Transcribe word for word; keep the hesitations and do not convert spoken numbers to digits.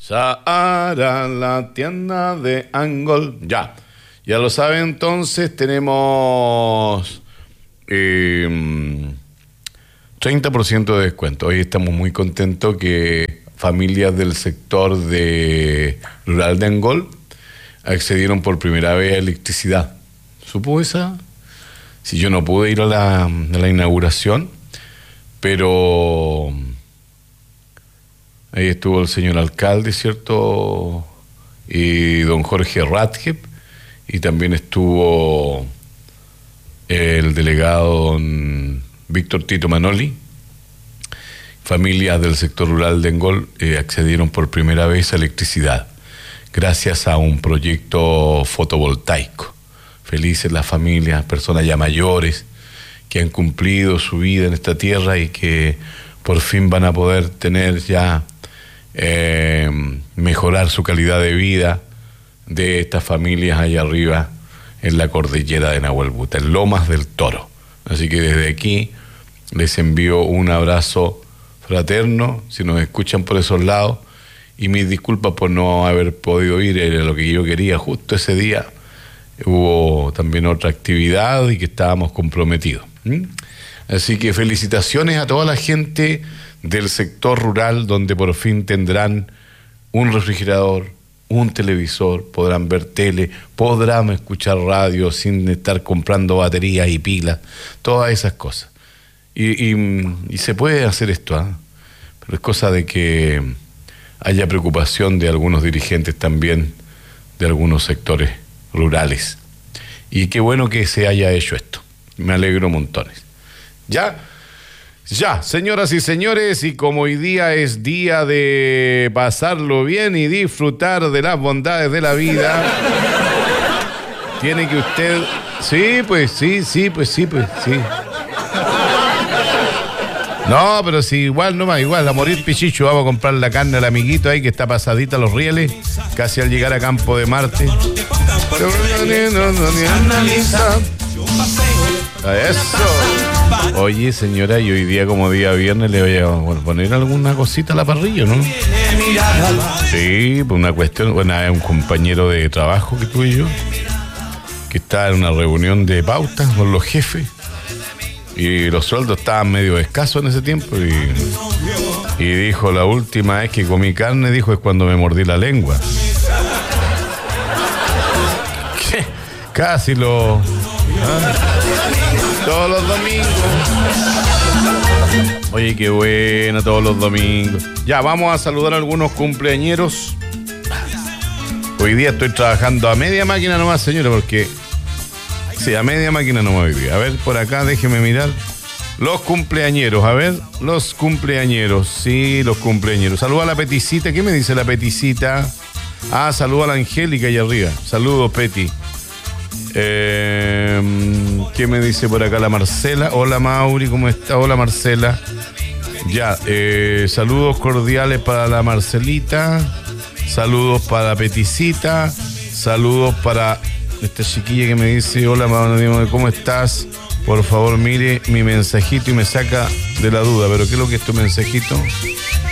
Sahara, la tienda de Angol. Ya, ya lo saben, entonces tenemos eh, treinta por ciento de descuento. Hoy estamos muy contentos que familias del sector de rural de Angol accedieron por primera vez a electricidad. ¿Supo esa? Si yo no pude ir a la, a la inauguración, pero ahí estuvo el señor alcalde, ¿cierto? Y don Jorge Ratjeb, y también estuvo el delegado don Víctor Tito Manoli. Familias del sector rural de Angol eh, accedieron por primera vez a electricidad, gracias a un proyecto fotovoltaico. Felices las familias, personas ya mayores, que han cumplido su vida en esta tierra y que por fin van a poder tener ya Eh, mejorar su calidad de vida de estas familias allá arriba en la cordillera de Nahuelbuta, en Lomas del Toro. Así que desde aquí les envío un abrazo fraterno, si nos escuchan por esos lados, y mis disculpas por no haber podido ir, era lo que yo quería. Justo ese día hubo también otra actividad y que estábamos comprometidos. ¿Mm? Así que felicitaciones a toda la gente del sector rural, donde por fin tendrán un refrigerador, un televisor, podrán ver tele, podrán escuchar radio sin estar comprando baterías y pilas, todas esas cosas. Y, y, y se puede hacer esto, ¿eh? Pero es cosa de que haya preocupación de algunos dirigentes también, de algunos sectores rurales. Y qué bueno que se haya hecho esto. Me alegro montones. ¿Ya? Ya, señoras y señores, y como hoy día es día de pasarlo bien y disfrutar de las bondades de la vida, tiene que usted... Sí, pues, sí, sí, pues, sí, pues, sí. No, pero si igual, no más, igual, a morir pichicho, vamos a comprar la carne al amiguito ahí que está pasadita a los rieles, casi al llegar a Campo de Marte. Eso. Oye, señora, y hoy día como día viernes le voy a bueno, poner alguna cosita a la parrilla, ¿no? Sí, pues una cuestión, bueno, es un compañero de trabajo que tuve yo, que estaba en una reunión de pautas con los jefes, y los sueldos estaban medio escasos en ese tiempo, y, y dijo, la última vez que comí carne, dijo, es cuando me mordí la lengua. ¿Qué? Casi lo... ¿Ah? Todos los domingos. Oye, qué bueno, todos los domingos. Ya, vamos a saludar a algunos cumpleañeros. Hoy día estoy trabajando a media máquina nomás, señora, porque... Sí, a media máquina nomás hoy día. A ver, por acá, déjeme mirar. Los cumpleañeros, a ver, los cumpleañeros. Sí, los cumpleañeros. Saluda a la Peticita. ¿Qué me dice la Peticita? Ah, saluda a la Angélica allá arriba. Saludos, Peti. Eh, ¿Qué me dice por acá la Marcela? Hola Mauri, ¿cómo está? Hola Marcela. Ya, eh, saludos cordiales para la Marcelita, saludos para la Peticita, saludos para esta chiquilla que me dice, hola ¿cómo estás? Por favor mire mi mensajito y me saca de la duda. ¿Pero qué es lo que es tu mensajito?